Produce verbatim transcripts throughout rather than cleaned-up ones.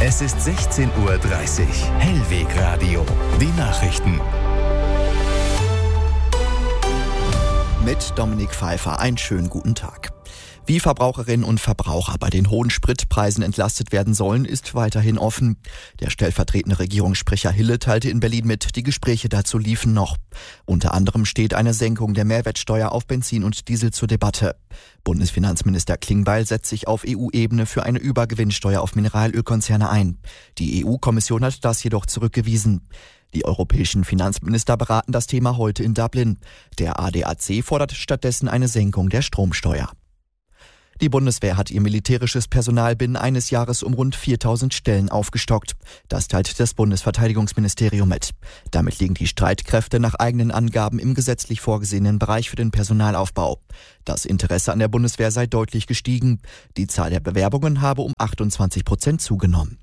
Es ist sechzehn Uhr dreißig. Hellweg Radio. Die Nachrichten. Mit Dominik Pfeiffer. Einen schönen guten Tag. Wie Verbraucherinnen und Verbraucher bei den hohen Spritpreisen entlastet werden sollen, ist weiterhin offen. Der stellvertretende Regierungssprecher Hille teilte in Berlin mit, die Gespräche dazu liefen noch. Unter anderem steht eine Senkung der Mehrwertsteuer auf Benzin und Diesel zur Debatte. Bundesfinanzminister Klingbeil setzt sich auf E U-Ebene für eine Übergewinnsteuer auf Mineralölkonzerne ein. Die E U-Kommission hat das jedoch zurückgewiesen. Die europäischen Finanzminister beraten das Thema heute in Dublin. Der A D A C fordert stattdessen eine Senkung der Stromsteuer. Die Bundeswehr hat ihr militärisches Personal binnen eines Jahres um rund viertausend Stellen aufgestockt. Das teilt das Bundesverteidigungsministerium mit. Damit liegen die Streitkräfte nach eigenen Angaben im gesetzlich vorgesehenen Bereich für den Personalaufbau. Das Interesse an der Bundeswehr sei deutlich gestiegen. Die Zahl der Bewerbungen habe um achtundzwanzig Prozent zugenommen.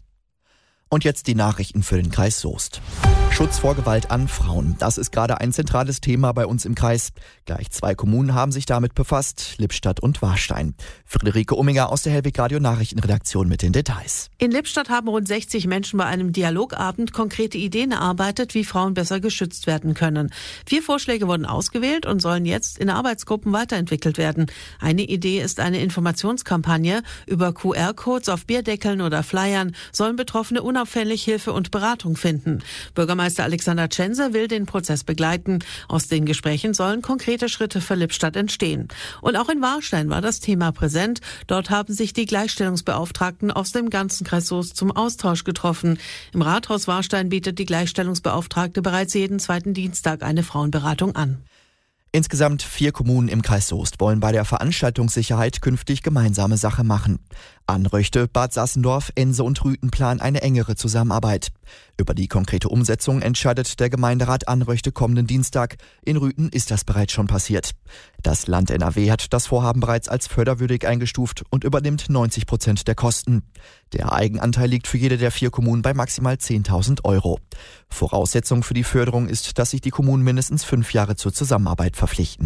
Und jetzt die Nachrichten für den Kreis Soest. Schutz vor Gewalt an Frauen. Das ist gerade ein zentrales Thema bei uns im Kreis. Gleich zwei Kommunen haben sich damit befasst, Lippstadt und Warstein. Friederike Umminger aus der Hellweg Radio Nachrichtenredaktion mit den Details. In Lippstadt haben rund sechzig Menschen bei einem Dialogabend konkrete Ideen erarbeitet, wie Frauen besser geschützt werden können. Vier Vorschläge wurden ausgewählt und sollen jetzt in Arbeitsgruppen weiterentwickelt werden. Eine Idee ist eine Informationskampagne. Über Q R-Codes auf Bierdeckeln oder Flyern sollen Betroffene unauffällig Hilfe und Beratung finden. Bürgermeister Alexander Tschense will den Prozess begleiten. Aus den Gesprächen sollen konkrete Schritte für Lippstadt entstehen. Und auch in Warstein war das Thema präsent. Dort haben sich die Gleichstellungsbeauftragten aus dem ganzen Kreis Soest zum Austausch getroffen. Im Rathaus Warstein bietet die Gleichstellungsbeauftragte bereits jeden zweiten Dienstag eine Frauenberatung an. Insgesamt vier Kommunen im Kreis Soest wollen bei der Veranstaltungssicherheit künftig gemeinsame Sache machen. Anröchte, Bad Sassendorf, Ense und Rüthen planen eine engere Zusammenarbeit. Über die konkrete Umsetzung entscheidet der Gemeinderat Anröchte kommenden Dienstag. In Rüthen ist das bereits schon passiert. Das Land N R W hat das Vorhaben bereits als förderwürdig eingestuft und übernimmt neunzig Prozent der Kosten. Der Eigenanteil liegt für jede der vier Kommunen bei maximal zehntausend Euro. Voraussetzung für die Förderung ist, dass sich die Kommunen mindestens fünf Jahre zur Zusammenarbeit verpflichten.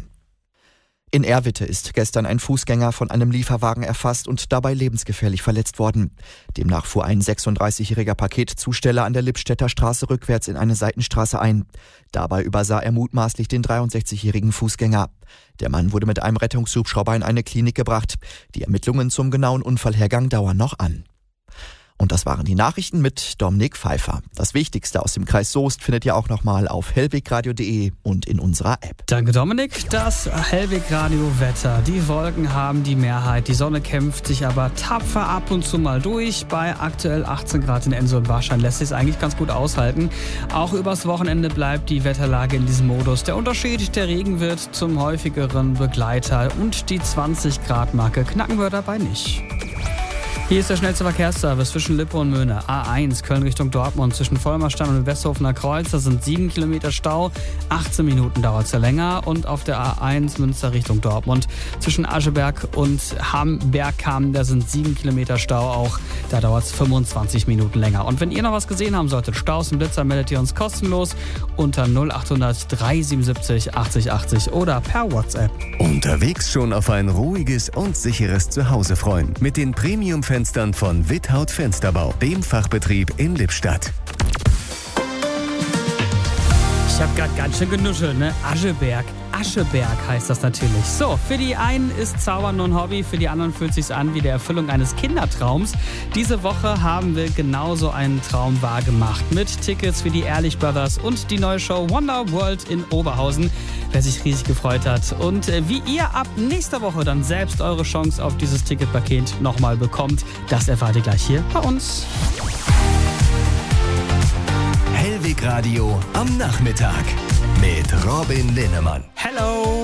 In Erwitte ist gestern ein Fußgänger von einem Lieferwagen erfasst und dabei lebensgefährlich verletzt worden. Demnach fuhr ein sechsunddreißigjähriger Paketzusteller an der Lippstädter Straße rückwärts in eine Seitenstraße ein. Dabei übersah er mutmaßlich den dreiundsechzigjährigen Fußgänger. Der Mann wurde mit einem Rettungshubschrauber in eine Klinik gebracht. Die Ermittlungen zum genauen Unfallhergang dauern noch an. Und das waren die Nachrichten mit Dominik Pfeiffer. Das Wichtigste aus dem Kreis Soest findet ihr auch nochmal auf hellwegradio punkt de und in unserer App. Danke Dominik. Das Hellwegradio-Wetter. Die Wolken haben die Mehrheit. Die Sonne kämpft sich aber tapfer ab und zu mal durch. Bei aktuell achtzehn Grad in Ense und Warstein lässt sich es eigentlich ganz gut aushalten. Auch übers Wochenende bleibt die Wetterlage in diesem Modus. Der Unterschied, der Regen wird zum häufigeren Begleiter und die zwanzig Grad Marke knacken wir dabei nicht. Hier ist der schnellste Verkehrsservice zwischen Lippe und Möhne. A eins Köln Richtung Dortmund zwischen Vollmerstadt und Westhofener Kreuz. Da sind sieben Kilometer Stau. achtzehn Minuten dauert es ja länger. Und auf der A eins Münster Richtung Dortmund zwischen Ascheberg und Hamm-Bergkamm. Da sind sieben Kilometer Stau auch. Da dauert es fünfundzwanzig Minuten länger. Und wenn ihr noch was gesehen haben solltet, Staus und Blitzer, meldet ihr uns kostenlos unter null achthundert drei siebenundsiebzig achtzig achtzig oder per WhatsApp. Unterwegs schon auf ein ruhiges und sicheres Zuhause freuen. Mit den Premium-Fenstern von Withaut Fensterbau, dem Fachbetrieb in Lippstadt. Ich habe gerade ganz schön genuschelt, ne? Ascheberg. Ascheberg heißt das natürlich. So, für die einen ist Zaubern nur ein Hobby, für die anderen fühlt es sich an wie die Erfüllung eines Kindertraums. Diese Woche haben wir genauso einen Traum wahrgemacht mit Tickets für die Ehrlich Brothers und die neue Show Wonder World in Oberhausen. Wer sich riesig gefreut hat und wie ihr ab nächster Woche dann selbst eure Chance auf dieses Ticketpaket nochmal bekommt, das erfahrt ihr gleich hier bei uns. Hellweg Radio am Nachmittag mit Robin Linnemann. Hello!